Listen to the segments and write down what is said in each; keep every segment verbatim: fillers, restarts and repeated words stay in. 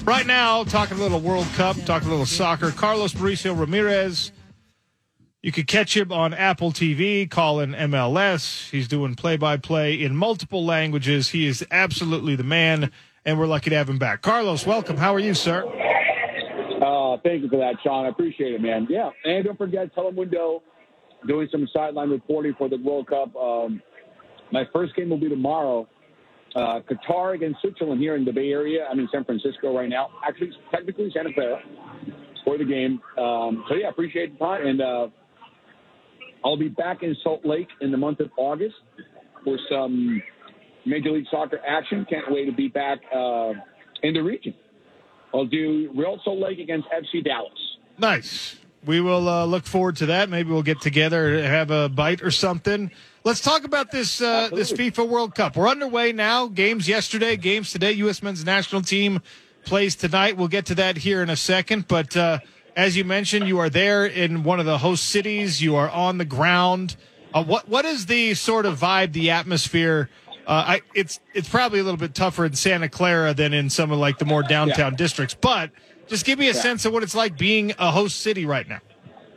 Right now, talking a little World Cup, talking a little soccer. Carlos Mauricio Ramirez. You could catch him on Apple T V, calling M L S. He's doing play-by-play in multiple languages. He is absolutely the man, and we're lucky to have him back. Carlos, welcome. How are you, sir? Uh, thank you for that, Sean. I appreciate it, man. Yeah, and don't forget Telemundo doing some sideline reporting for the World Cup. Um, my first game will be tomorrow. Uh, Qatar against Switzerland here in the Bay Area. I'm in San Francisco right now. Actually, technically Santa Clara for the game. Um, so, yeah, appreciate the time. And uh, I'll be back in Salt Lake in the month of August for some Major League Soccer action. Can't wait to be back uh, in the region. I'll do Real Salt Lake against F C Dallas. Nice. We will uh, look forward to that. Maybe we'll get together and have a bite or something. Let's talk about this uh, this FIFA World Cup. We're underway now. Games yesterday, games today. U S men's national team plays tonight. We'll get to that here in a second. But uh, as you mentioned, you are there in one of the host cities. You are on the ground. Uh, what what is the sort of vibe, the atmosphere? Uh, I, it's it's probably a little bit tougher in Santa Clara than in some of like the more downtown yeah. districts. But just give me a yeah. sense of what it's like being a host city right now.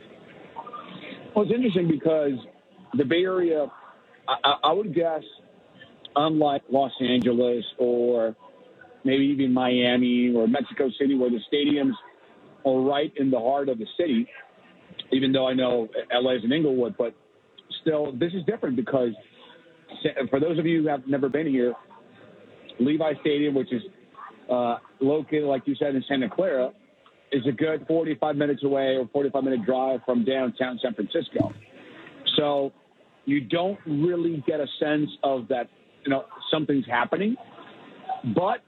Well, it's interesting because the Bay Area, I, I would guess, unlike Los Angeles or maybe even Miami or Mexico City, where the stadiums are right in the heart of the city, even though I know L A is in Inglewood, but still, this is different because for those of you who have never been here, Levi Stadium, which is uh, located, like you said, in Santa Clara, is a good forty-five minutes away or forty-five minute drive from downtown San Francisco. So you don't really get a sense of that, you know, something's happening. But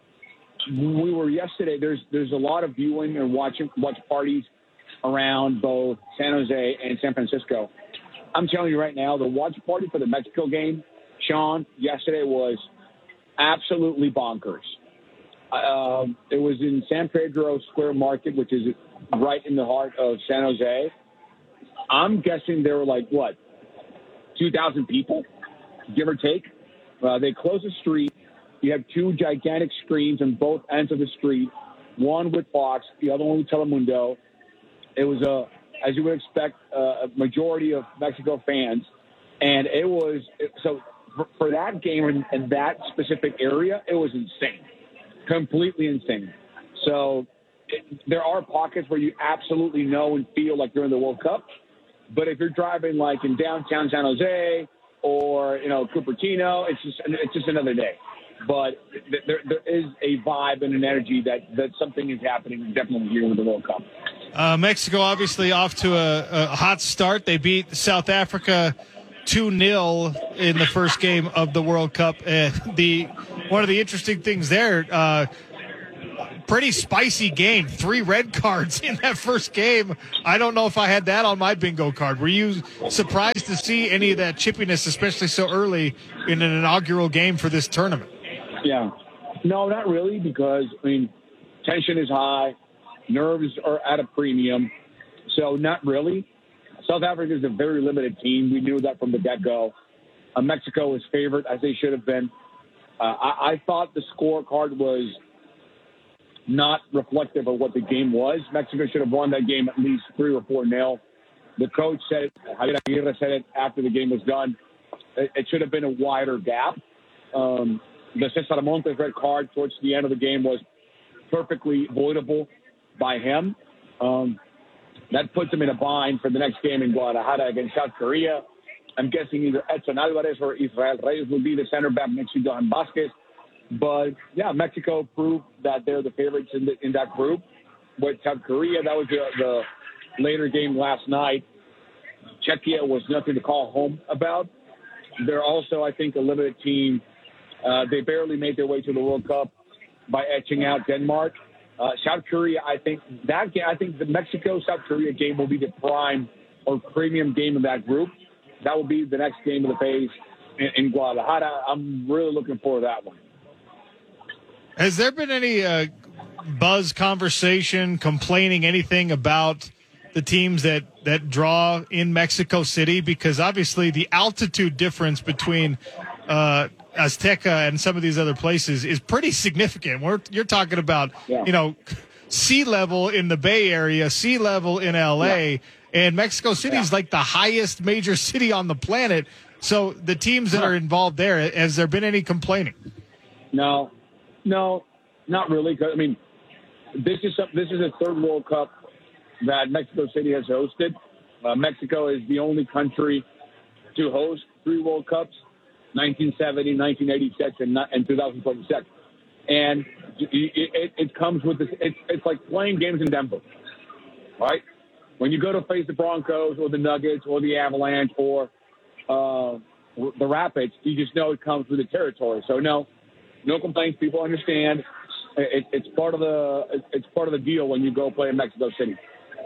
we were yesterday, there's there's a lot of viewing and watching watch parties around both San Jose and San Francisco. I'm telling you right now, the watch party for the Mexico game, Sean, yesterday was absolutely bonkers. Um, it was in San Pedro Square Market, which is right in the heart of San Jose. I'm guessing there were like, what, two thousand people, give or take. Uh, they closed the street. You have two gigantic screens on both ends of the street, one with Fox, the other one with Telemundo. It was, a, as you would expect, uh, a majority of Mexico fans. And it was – so for, for that game in, in that specific area, it was insane. Completely insane. So it, there are pockets where you absolutely know and feel like you're in the World Cup. But if you're driving like in downtown San Jose or, you know, Cupertino, it's just it's just another day. But there there is a vibe and an energy that, that something is happening definitely here with the World Cup. Uh, Mexico obviously off to a, a hot start. They beat South Africa two nil in the first game of the World Cup. Uh, the one of the interesting things there, uh, pretty spicy game. Three red cards in that first game. I don't know if I had that on my bingo card. Were you surprised to see any of that chippiness, especially so early in an inaugural game for this tournament? Yeah. No, not really, because, I mean, tension is high. Nerves are at a premium. So not really. South Africa is a very limited team. We knew that from the get-go. Uh, Mexico is favored, as they should have been. Uh, I, I thought the scorecard was not reflective of what the game was. Mexico should have won that game at least three or four nil. The coach said it, Javier Aguirre said it after the game was done. It, it should have been a wider gap. Um, the Cesar Montes red card towards the end of the game was perfectly avoidable by him. Um, that puts him in a bind for the next game in Guadalajara against South Korea. I'm guessing either Edson Alvarez or Israel Reyes will be the center back next to Johan Vasquez. But, yeah, Mexico proved that they're the favorites in, the, in that group. With South Korea, that was the, the later game last night. Czechia was nothing to call home about. They're also, I think, a limited team. Uh, they barely made their way to the World Cup by etching out Denmark. Uh, South Korea, I think that game, I think the Mexico-South Korea game will be the prime or premium game of that group. That will be the next game of the phase in, in Guadalajara. I'm really looking forward to that one. Has there been any uh, buzz, conversation, complaining anything about the teams that, that draw in Mexico City? Because obviously the altitude difference between uh, Azteca and some of these other places is pretty significant. We're you're talking about yeah. you know sea level in the Bay Area, sea level in L A, yeah. and Mexico City is yeah. like the highest major city on the planet. So the teams that are involved there, has there been any complaining? No, no, not really. Cause, I mean, this is some, this is a third World Cup that Mexico City has hosted. Uh, Mexico is the only country to host three World Cups: nineteen seventy, nineteen eighty-six, and, and two thousand twenty-six. And it, it, it comes with this. It's, it's like playing games in Denver, right? When you go to face the Broncos or the Nuggets or the Avalanche or uh, the Rapids, you just know it comes with the territory. So no, no complaints. People understand. It, it's part of the it's part of the deal when you go play in Mexico City.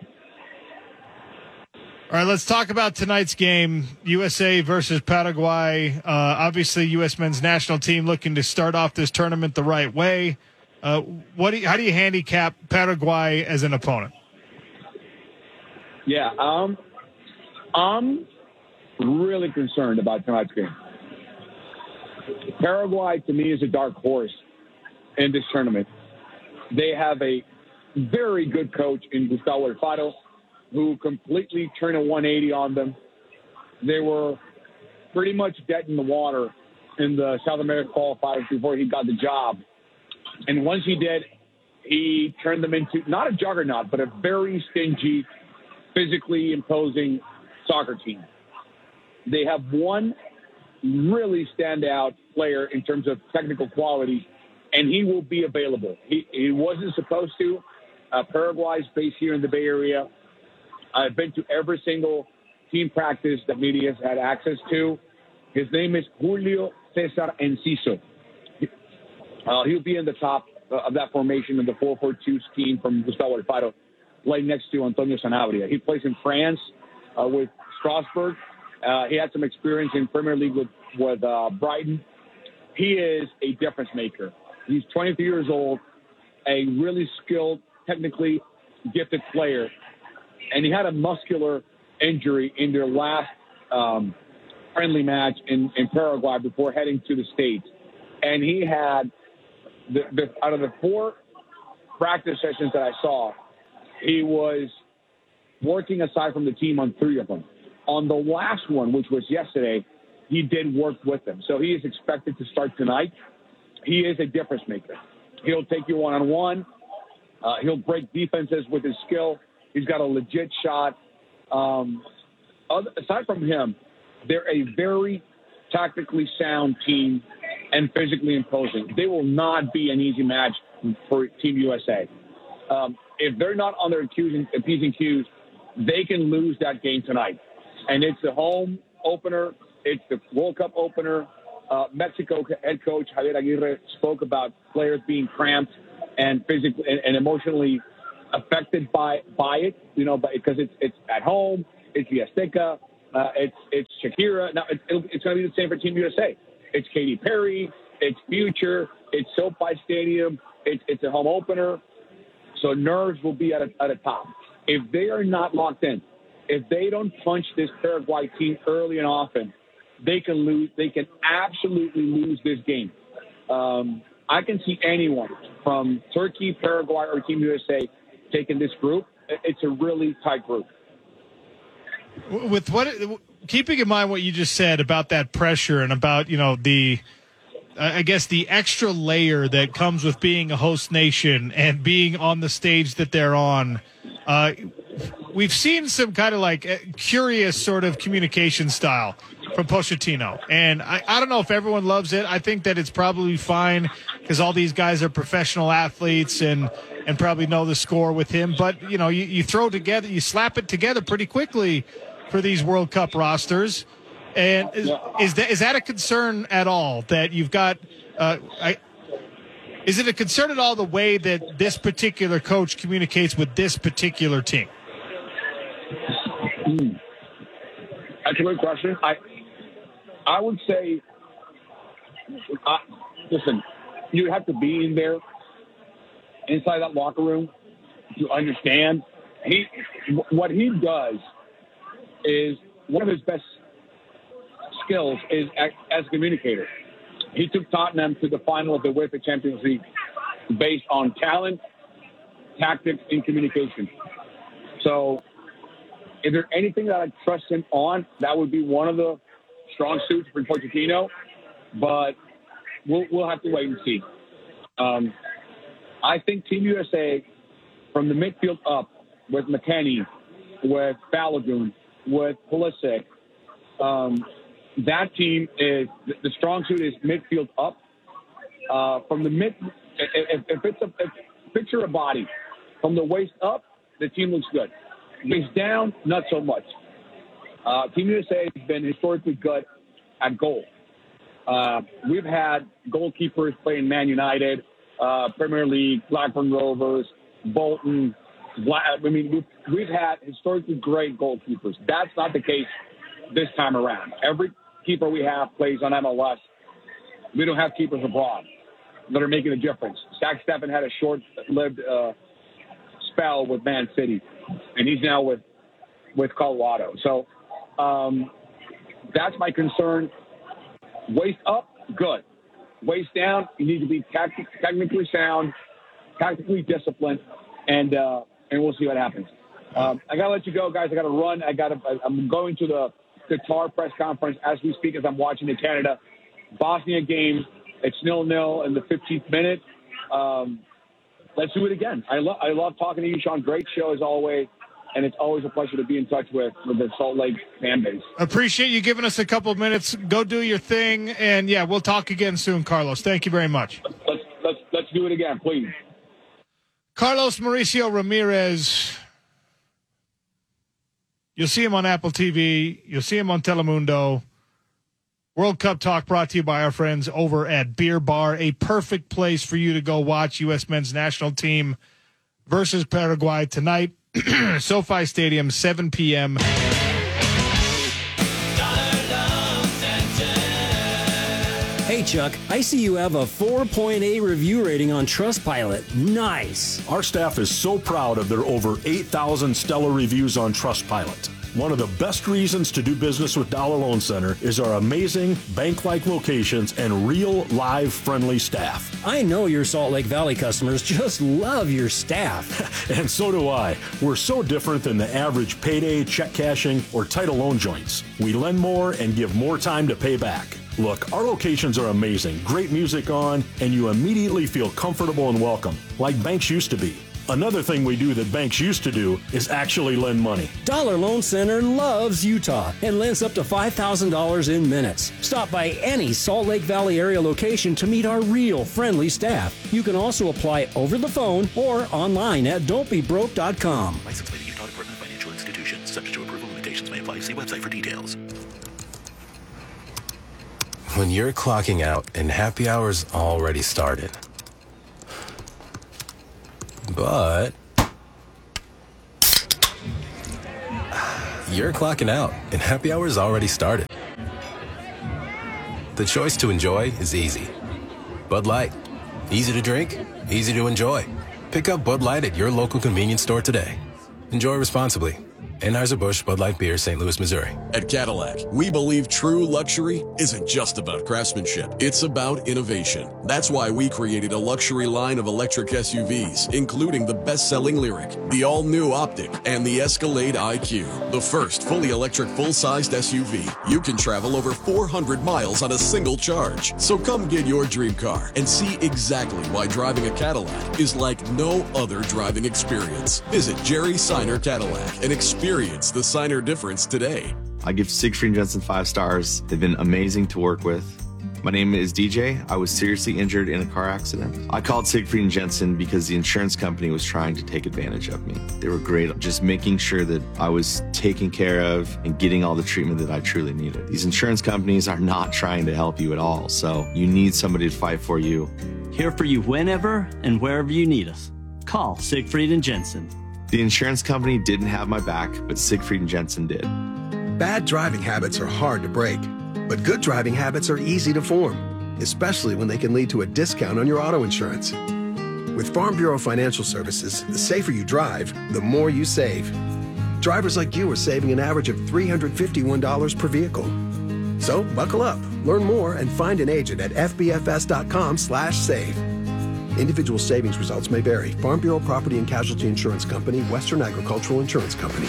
All right, let's talk about tonight's game, U S A versus Paraguay. Uh, obviously, U S men's national team looking to start off this tournament the right way. Uh, what do you, how do you handicap Paraguay as an opponent? Yeah, um, I'm really concerned about tonight's game. Paraguay, to me, is a dark horse in this tournament. They have a very good coach in Gustavo Alfaro, who completely turned a one eighty on them. They were pretty much dead in the water in the South American qualifiers before he got the job. And once he did, he turned them into not a juggernaut, but a very stingy, physically imposing soccer team. They have one really standout player in terms of technical quality, and he will be available. He, he wasn't supposed to. Uh, Paraguay's based here in the Bay Area. I've been to every single team practice that media has had access to. His name is Julio Cesar Enciso. Uh, he'll be in the top of that formation in the four four two scheme from Gustavo Alfaro, playing next to Antonio Sanabria. He plays in France uh, with Strasbourg. Uh, he had some experience in Premier League with, with uh, Brighton. He is a difference maker. He's twenty-three years old, a really skilled, technically gifted player. And he had a muscular injury in their last um, friendly match in, in Paraguay before heading to the States. And he had, the, the, out of the four practice sessions that I saw, he was working aside from the team on three of them. On the last one, which was yesterday, he did work with them. So he is expected to start tonight. He is a difference maker. He'll take you one-on-one. Uh, he'll break defenses with his skill. He's got a legit shot. Um, other, aside from him, they're a very tactically sound team and physically imposing. They will not be an easy match for Team U S A. Um, if they're not on their Q's and P's and Q's, they can lose that game tonight. And it's the home opener. It's the World Cup opener. Uh, Mexico head coach Javier Aguirre spoke about players being cramped and physically and, and emotionally affected by by it, you know, because it's it's at home, it's the Azteca, uh, it's it's Shakira. Now it, it's going to be the same for Team U S A. It's Katy Perry, it's Future, it's SoFi Stadium, it's it's a home opener, so nerves will be at a, at a top. If they are not locked in, if they don't punch this Paraguay team early and often, they can lose. They can absolutely lose this game. Um, I can see anyone from Turkey, Paraguay, or Team U S A taking this group. It's a really tight group. With what, keeping in mind what you just said about that pressure and about, you know, the, I guess the extra layer that comes with being a host nation and being on the stage that they're on, uh, we've seen some kind of like curious sort of communication style from Pochettino. And I, I don't know if everyone loves it. I think that it's probably fine because all these guys are professional athletes and, and probably know the score with him. But, you know, you, you throw together, you slap it together pretty quickly for these World Cup rosters. And is, is, that, is that a concern at all that you've got uh, I, is it a concern at all the way that this particular coach communicates with this particular team? Hmm. That's a good question. I I would say, uh, listen, you have to be in there, inside that locker room, to understand. He, what he does is one of his best skills is as a communicator. he took Tottenham to the final of the UEFA Champions League based on talent, tactics, and communication. So is there anything that I trust him on? That would be one of the strong suits for Pochettino, but we'll, we'll have to wait and see. Um, I think Team U S A, from the midfield up, with McKennie, with Balogun, with Pulisic, um, that team is the strong suit is midfield up. Uh, from the mid, if, if it's a if, picture a body, from the waist up, the team looks good. Waist down, not so much. Uh, Team U S A has been historically good at goal. Uh, we've had goalkeepers playing Man United, uh, Premier League, Blackburn Rovers, Bolton. I mean, we've, we've had historically great goalkeepers. That's not the case this time around. Every keeper we have plays on M L S. We don't have keepers abroad that are making a difference. Zach Steffen had a short-lived uh, spell with Man City, and he's now with with Colorado. So um, that's my concern. Waist up, good. Waist down, you need to be tactic, technically sound, tactically disciplined, and uh, and we'll see what happens. Um, I gotta let you go, guys. I gotta run. I gotta. I'm going to the Qatar press conference as we speak, as I'm watching the Canada Bosnia game. It's nil nil in the fifteenth minute. Um, let's do it again. I love. I love talking to you, Sean. Great show as always. And it's always a pleasure to be in touch with, with the Salt Lake fan base. Appreciate you giving us a couple of minutes. Go do your thing. And, yeah, we'll talk again soon, Carlos. Thank you very much. Let's, let's, let's do it again, please. Carlos Mauricio Ramirez. You'll see him on Apple T V. You'll see him on Telemundo. World Cup Talk brought to you by our friends over at Beer Bar, a perfect place for you to go watch U S men's national team versus Paraguay tonight. SoFi Stadium, seven p.m. Hey, Chuck, I see you have a four point eight review rating on Trustpilot. Nice. Our staff is so proud of their over eight thousand stellar reviews on Trustpilot. One of the best reasons to do business with Dollar Loan Center is our amazing bank-like locations and real, live, friendly staff. I know your Salt Lake Valley customers just love your staff. And so do I. We're so different than the average payday, check cashing, or title loan joints. We lend more and give more time to pay back. Look, our locations are amazing, great music on, and you immediately feel comfortable and welcome, like banks used to be. Another thing we do that banks used to do is actually lend money. Dollar Loan Center loves Utah and lends up to five thousand dollars in minutes. Stop by any Salt Lake Valley area location to meet our real friendly staff. You can also apply over the phone or online at don't be broke dot com. Licensed by the Utah Department of Financial Institutions. Subject to approval, limitations may apply. See website for details. When you're clocking out and happy hour's already started. But you're clocking out and happy hour's already started. The choice to enjoy is easy. Bud Light. Easy to drink, easy to enjoy. Pick up Bud Light at your local convenience store today. Enjoy responsibly. Anheuser-Busch Bud Light Beer, Saint Louis, Missouri. At Cadillac, we believe true luxury isn't just about craftsmanship. It's about innovation. That's why we created a luxury line of electric S U Vs, including the best-selling Lyriq, the all-new Optic, and the Escalade I Q, the first fully electric full-sized S U V. You can travel over four hundred miles on a single charge. So come get your dream car and see exactly why driving a Cadillac is like no other driving experience. Visit Jerry Seiner Cadillac and experience Experience the Seiner difference today. I give Siegfried and Jensen five stars. They've been amazing to work with. My name is D J. I was seriously injured in a car accident. I called Siegfried and Jensen because the insurance company was trying to take advantage of me. They were great at just making sure that I was taken care of and getting all the treatment that I truly needed. These insurance companies are not trying to help you at all, so you need somebody to fight for you. Here for you whenever and wherever you need us. Call Siegfried and Jensen. The insurance company didn't have my back, but Siegfried and Jensen did. Bad driving habits are hard to break, but good driving habits are easy to form, especially when they can lead to a discount on your auto insurance. With Farm Bureau Financial Services, the safer you drive, the more you save. Drivers like you are saving an average of three hundred fifty-one dollars per vehicle. So buckle up. Learn more and find an agent at f b f s dot com slash save. Individual savings results may vary. Farm Bureau Property and Casualty Insurance Company, Western Agricultural Insurance Company.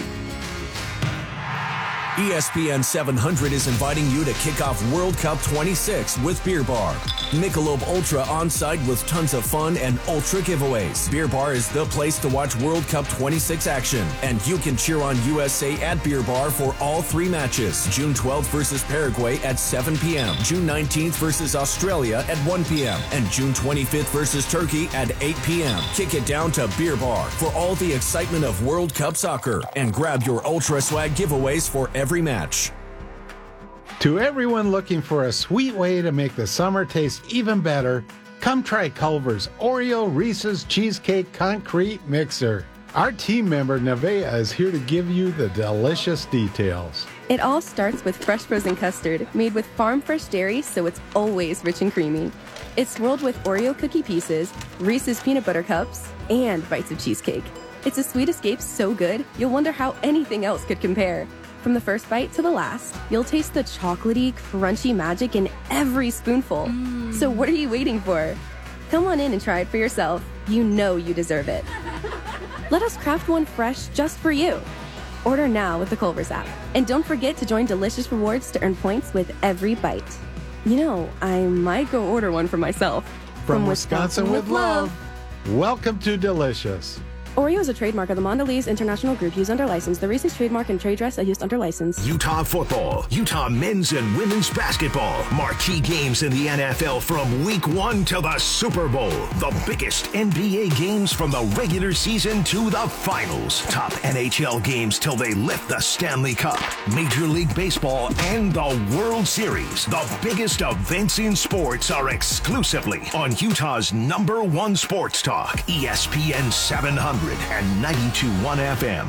E S P N seven hundred is inviting you to kick off World Cup twenty-six with Beer Bar. Michelob Ultra on site with tons of fun and ultra giveaways. Beer Bar is the place to watch World Cup twenty-six action. And you can cheer on U S A at Beer Bar for all three matches. June twelfth versus Paraguay at seven p.m. June nineteenth versus Australia at one p.m. And June twenty-fifth versus Turkey at eight p.m. Kick it down to Beer Bar for all the excitement of World Cup soccer. And grab your Ultra Swag giveaways for every every match. To everyone looking for a sweet way to make the summer taste even better, come try Culver's Oreo Reese's Cheesecake Concrete Mixer. Our team member Nevaeh is here to give you the delicious details. It all starts with fresh frozen custard made with farm fresh dairy, so it's always rich and creamy. It's swirled with Oreo cookie pieces, Reese's peanut butter cups, and bites of cheesecake. It's a sweet escape so good, you'll wonder how anything else could compare. From the first bite to the last, you'll taste the chocolatey, crunchy magic in every spoonful. Mm. So what are you waiting for? Come on in and try it for yourself. You know you deserve it. Let us craft one fresh just for you. Order now with the Culver's app. And don't forget to join Delicious Rewards to earn points with every bite. You know, I might go order one for myself. From, From Wisconsin, Wisconsin with love. love. Welcome to Delicious. Oreo is a trademark of the Mondelez International Group used under license. The Reese's trademark and trade dress are used under license. Utah football, Utah men's and women's basketball. Marquee games in the N F L from week one to the Super Bowl. The biggest N B A games from the regular season to the finals. Top N H L games till they lift the Stanley Cup. Major League Baseball and the World Series. The biggest events in sports are exclusively on Utah's number one sports talk. E S P N seven hundred. And ninety-two point one F M.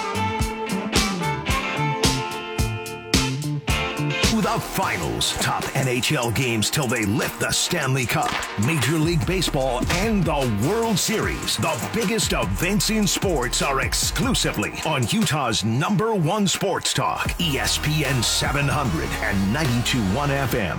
To the finals. Top N H L games till they lift the Stanley Cup. Major League Baseball and the World Series. The biggest events in sports are exclusively on Utah's number one sports talk. E S P N seven hundred and ninety-two point one F M.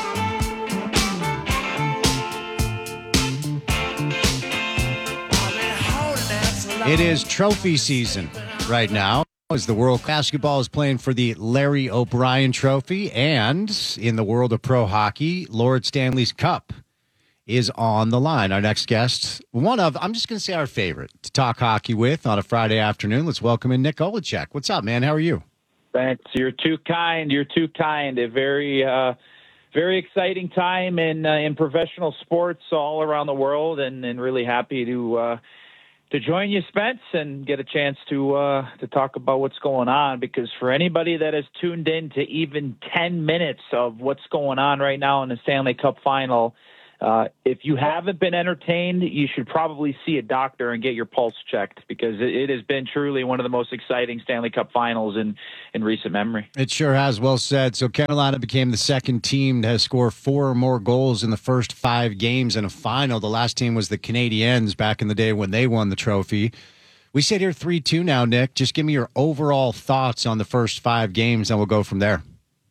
It is trophy season right now as the world basketball is playing for the Larry O'Brien Trophy, and in the world of pro hockey, Lord Stanley's Cup is on the line. Our next guest, one of, I'm just going to say our favorite to talk hockey with on a Friday afternoon. Let's welcome in Nick Olechek. What's up, man? How are you? Thanks. You're too kind. You're too kind. A very, uh, very exciting time in uh, in professional sports all around the world, and, and really happy to uh, to join you, Spence, and get a chance to uh, to talk about what's going on. Because for anybody that has tuned in to even ten minutes of what's going on right now in the Stanley Cup Final, uh, if you haven't been entertained, you should probably see a doctor and get your pulse checked, because it, it has been truly one of the most exciting Stanley Cup Finals in, in recent memory. It sure has. Well said. So Carolina became the second team to score four or more goals in the first five games in a final. The last team was the Canadiens back in the day when they won the trophy. We sit here three two now, Nick. Just give me your overall thoughts on the first five games, and we'll go from there.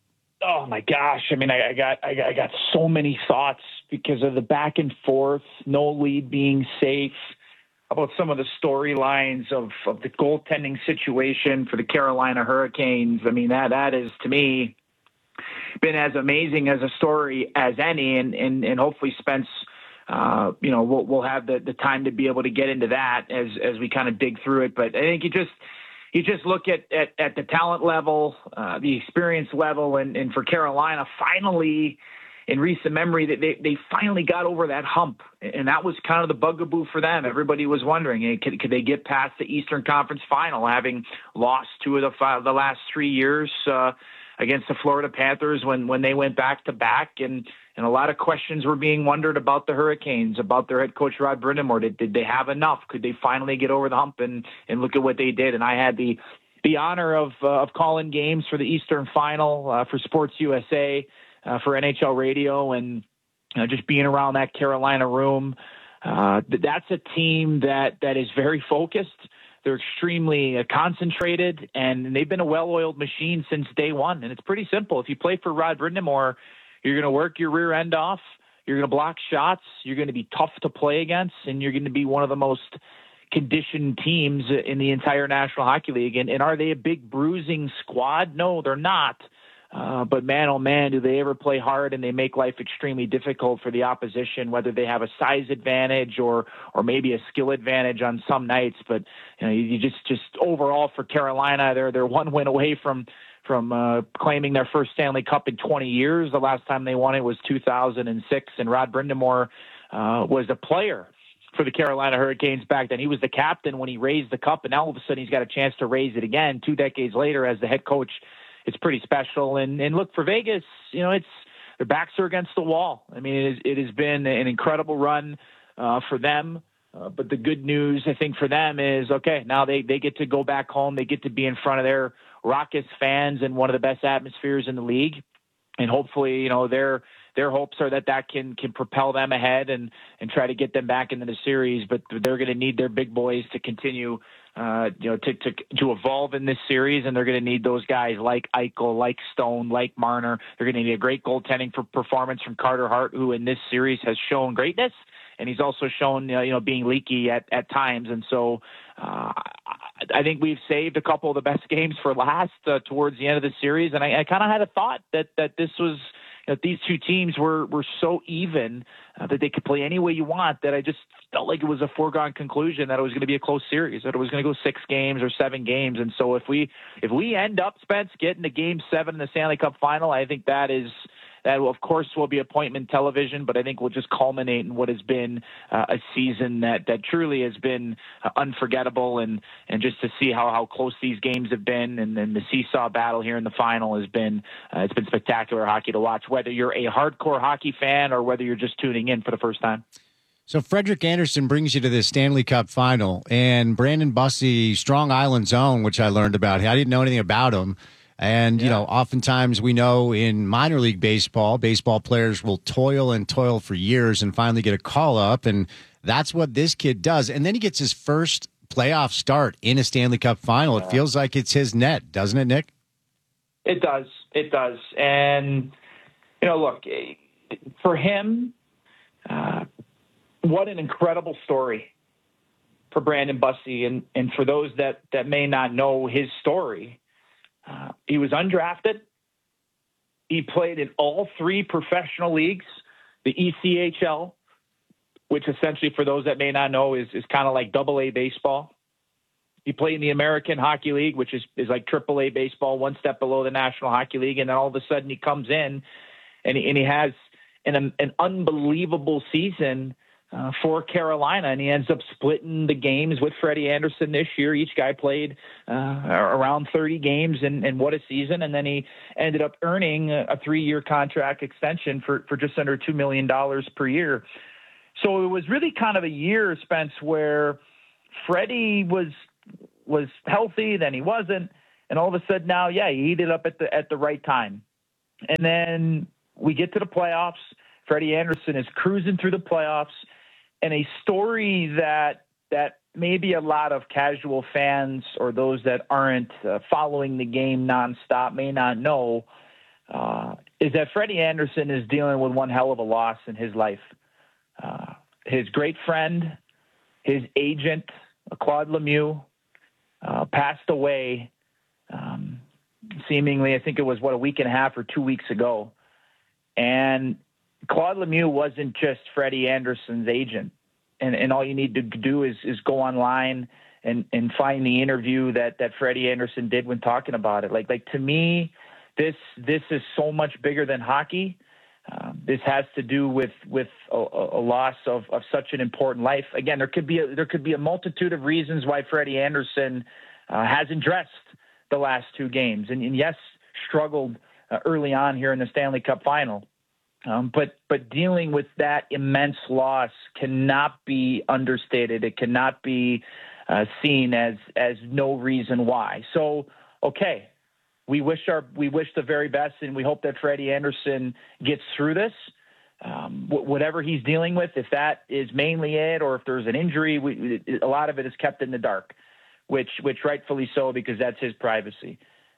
Oh, my gosh. I mean, I, I got I got, I got so many thoughts because of the back and forth, no lead being safe, about some of the storylines of, of the goaltending situation for the Carolina Hurricanes. I mean, that that is, to me, been as amazing as a story as any, and, and, and hopefully Spence, uh, you know, we'll, we'll have the, the time to be able to get into that as, as we kind of dig through it. But I think you just you just look at, at, at the talent level, uh, the experience level, and, and for Carolina, finally, in recent memory, that they, they finally got over that hump. And that was kind of the bugaboo for them. Everybody was wondering, hey, could, could they get past the Eastern Conference Final, having lost two of the five, the last three years uh, against the Florida Panthers when, when they went back to back. And, and a lot of questions were being wondered about the Hurricanes, about their head coach, Rod Brind'Amour. Did, did they have enough? Could they finally get over the hump? And, and look at what they did. And I had the, the honor of, uh, of calling games for the Eastern Final uh, for Sports U S A. Uh, for N H L radio, and you know, just being around that Carolina room. Uh, that's a team that, that is very focused. They're extremely uh, concentrated, and they've been a well-oiled machine since day one. And it's pretty simple. If you play for Rod Brind'Amour, you're going to work your rear end off. You're going to block shots. You're going to be tough to play against, and you're going to be one of the most conditioned teams in the entire National Hockey League. And, and are they a big bruising squad? No, they're not. Uh, but man, oh man, do they ever play hard, and they make life extremely difficult for the opposition, whether they have a size advantage or or maybe a skill advantage on some nights. But you know, you just just overall for Carolina, they're they're one win away from from uh, claiming their first Stanley Cup in twenty years. The last time they won it was two thousand six, and Rod Brind'Amour uh, was a player for the Carolina Hurricanes back then. He was the captain when he raised the cup, and now all of a sudden he's got a chance to raise it again two decades later as the head coach. It's pretty special. And, and look, for Vegas, you know, it's their backs are against the wall. I mean, it, is, it has been an incredible run uh, for them. Uh, but the good news, I think, for them is, okay, now they, they get to go back home. They get to be in front of their raucous fans in one of the best atmospheres in the league. And hopefully, you know, their their hopes are that that can can propel them ahead and, and try to get them back into the series. But they're going to need their big boys to continue Uh, you know, to, to to evolve in this series, and they're going to need those guys like Eichel, like Stone, like Marner. They're going to need a great goaltending for performance from Carter Hart, who in this series has shown greatness, and he's also shown uh, you know being leaky at, at times. And so uh, I think we've saved a couple of the best games for last uh, towards the end of the series, and I, I kind of had a thought that that this was. That these two teams were were so even uh, that they could play any way you want, that I just felt like it was a foregone conclusion that it was going to be a close series, that it was going to go six games or seven games. And so if we if we end up, Spence, getting to game seven in the Stanley Cup final, I think that is that will, of course, will be appointment television, but I think will just culminate in what has been uh, a season that, that truly has been uh, unforgettable. And, and just to see how, how close these games have been, and then the seesaw battle here in the final has been, uh, it's been spectacular hockey to watch, whether you're a hardcore hockey fan or whether you're just tuning in for the first time. So Frederik Andersen brings you to the Stanley Cup final, and Brandon Bussi, Strong Island Zone, which I learned about. I didn't know anything about him. And, yeah. you know, oftentimes we know in minor league baseball, baseball players will toil and toil for years and finally get a call up. And that's what this kid does. And then he gets his first playoff start in a Stanley Cup final. It feels like it's his net, doesn't it, Nick? It does. It does. And, you know, look, for him, uh, what an incredible story for Brandon Bussi. And, and for those that, that may not know his story, Uh, he was undrafted. He played in all three professional leagues, the E C H L, which essentially, for those that may not know, is, is kind of like double A baseball. He played in the American Hockey League, which is, is like triple A baseball, one step below the National Hockey League. And then all of a sudden he comes in and he, and he has an, an unbelievable season Uh, for Carolina, and he ends up splitting the games with Freddie Andersen this year. Each guy played uh, around thirty games, and, and what a season. And then he ended up earning a, a three-year contract extension for, for just under two million dollars per year. So it was really kind of a year, Spence, where Freddie was was healthy, then he wasn't, and all of a sudden now, yeah, he heated up at the at the right time. And then we get to the playoffs. Freddie Andersen is cruising through the playoffs. And a story that that maybe a lot of casual fans or those that aren't uh, following the game nonstop may not know uh, is that Freddie Andersen is dealing with one hell of a loss in his life. Uh, his great friend, his agent, Claude Lemieux, uh, passed away um, seemingly, I think it was, what, a week and a half or two weeks ago. And Claude Lemieux wasn't just Freddie Andersen's agent, and, and all you need to do is, is go online and, and find the interview that, that Freddie Andersen did when talking about it. Like, like to me, this, this is so much bigger than hockey. Um, this has to do with, with a, a loss of, of such an important life. Again, there could be a, there could be a multitude of reasons why Freddie Andersen uh, hasn't dressed the last two games. And, and yes, struggled uh, early on here in the Stanley Cup final. Um, but but dealing with that immense loss cannot be understated. It cannot be uh, seen as as no reason why. So okay, we wish our we wish the very best, and we hope that Freddie Andersen gets through this. Um, wh- whatever he's dealing with, if that is mainly it, or if there's an injury, we, it, a lot of it is kept in the dark, which which rightfully so, because that's his privacy.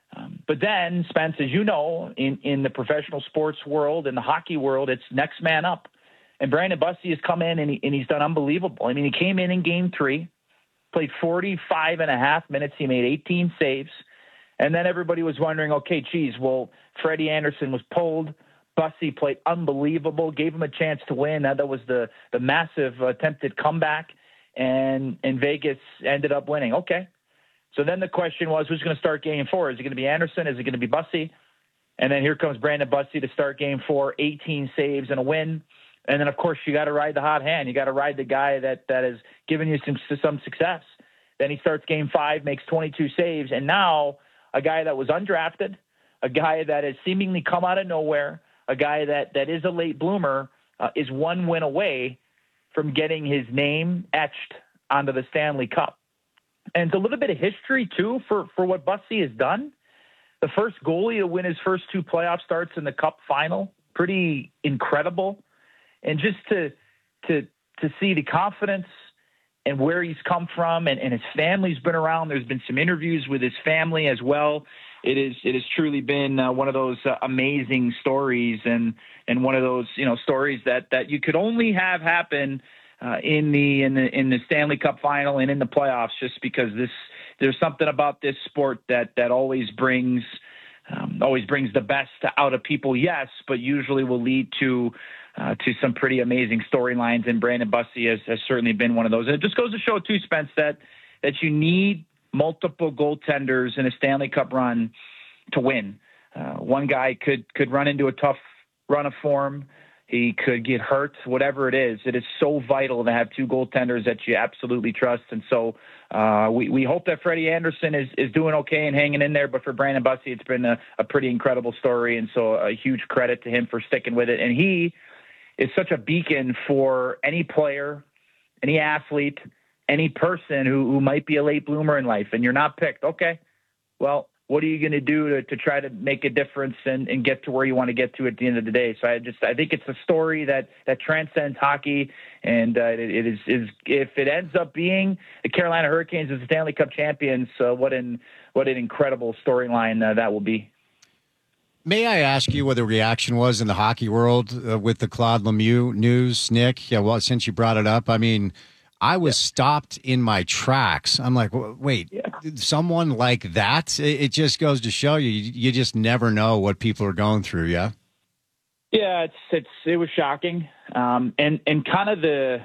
Um, but then, Spence, as you know, in, in the professional sports world, in the hockey world, it's next man up. And Brandon Bussi has come in and, he, and he's done unbelievable. I mean, he came in in game three, played forty-five and a half minutes. He made eighteen saves. And then everybody was wondering, okay, geez, well, Freddie Anderson was pulled. Bussi played unbelievable, gave him a chance to win. That, that was the, the massive attempted comeback. And, and Vegas ended up winning. Okay. So then the question was, who's going to start game four? Is it going to be Anderson? Is it going to be Bussi? And then here comes Brandon Bussi to start game four, eighteen saves and a win. And then, of course, you got to ride the hot hand. You got to ride the guy that, that has given you some, some success. Then he starts game five, makes twenty-two saves. And now a guy that was undrafted, a guy that has seemingly come out of nowhere, a guy that, that is a late bloomer, uh, is one win away from getting his name etched onto the Stanley Cup. And it's a little bit of history, too, for, for what Bussi has done. The first goalie to win his first two playoff starts in the Cup final, pretty incredible. And just to to to see the confidence and where he's come from, and, and his family's been around. There's been some interviews with his family as well. It is it has truly been uh, one of those uh, amazing stories, and and one of those you know stories that that you could only have happen Uh, in the in the in the Stanley Cup final and in the playoffs, just because this there's something about this sport that that always brings um, always brings the best out of people. Yes, but usually will lead to uh, to some pretty amazing storylines. And Brandon Bussi has, has certainly been one of those. And it just goes to show too, Spence, that that you need multiple goaltenders in a Stanley Cup run to win. Uh, one guy could could run into a tough run of form. He could get hurt, whatever it is. It is so vital to have two goaltenders that you absolutely trust. And so uh, we, we hope that Freddie Anderson is, is doing okay and hanging in there. But for Brandon Bussi, it's been a, a pretty incredible story. And so a huge credit to him for sticking with it. And he is such a beacon for any player, any athlete, any person who, who might be a late bloomer in life. And you're not picked. Okay, well, what are you going to do to, to try to make a difference and, and get to where you want to get to at the end of the day? So I just, I think it's a story that, that transcends hockey. And uh, it, it is, is, if it ends up being the Carolina Hurricanes as the Stanley Cup champions, uh, what an, what an incredible storyline uh, that will be. May I ask you what the reaction was in the hockey world uh, with the Claude Lemieux news, Nick? Yeah, well, since you brought it up, I mean, I was yeah. stopped in my tracks. I'm like, wait, yeah. someone like that? It just goes to show you, you just never know what people are going through. Yeah. Yeah. It's, it's, it was shocking. Um, and, and kind of the,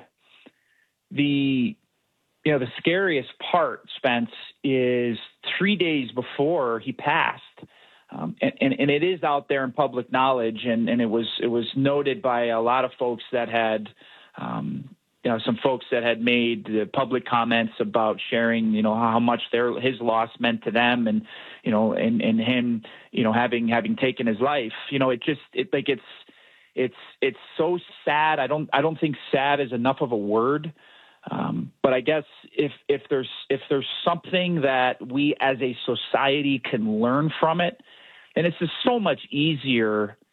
the, you know, the scariest part, Spence, is three days before he passed. Um, and, and, and it is out there in public knowledge. And, and it was, it was noted by a lot of folks that had, um, you know, some folks that had made uh, public comments about sharing, you know, how much their his loss meant to them, and you know, and, and him, you know, having having taken his life. You know, it just it like it's it's it's so sad. I don't I don't think sad is enough of a word. Um, but I guess if if there's if there's something that we as a society can learn from it, and it's just so much easier